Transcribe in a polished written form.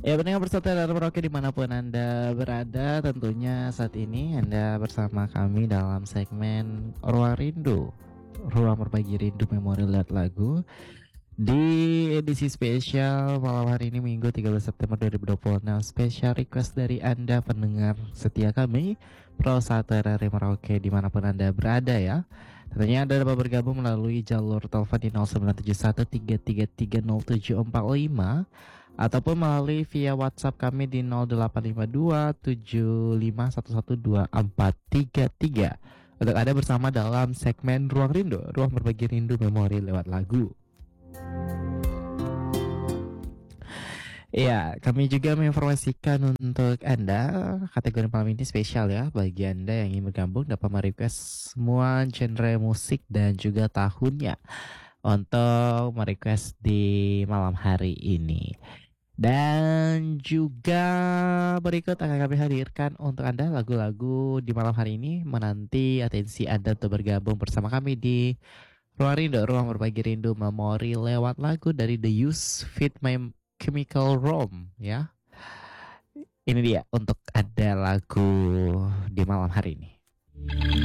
Ya pendengar bersantai dalam Merauke dimanapun Anda berada. Tentunya saat ini Anda bersama kami dalam segmen Ruang Rindu, Ruang Berbagi Rindu Memori Lihat Lagu. Di edisi spesial malam hari ini Minggu 13 September 2026, spesial request dari Anda pendengar setia kami Pro 1 RRI Merauke dimanapun Anda berada ya. Tentunya Anda dapat bergabung melalui jalur telepon di 097133300745 ataupun melalui via WhatsApp kami di 085275112433 untuk Anda bersama dalam segmen Ruang Rindu, Ruang Berbagi Rindu Memori lewat lagu. Iya, kami juga menginformasikan untuk Anda kategori malam ini spesial ya. Bagi Anda yang ingin bergabung dapat merequest semua genre musik dan juga tahunnya untuk merequest di malam hari ini. Dan juga berikut akan kami hadirkan untuk Anda lagu-lagu di malam hari ini menanti atensi Anda untuk bergabung bersama kami di Ruang Rindu, Ruang Berbagi Rindu Memori lewat lagu dari The Used Fit My Chemical Rom ya. Ini dia untuk ada lagu di malam hari ini.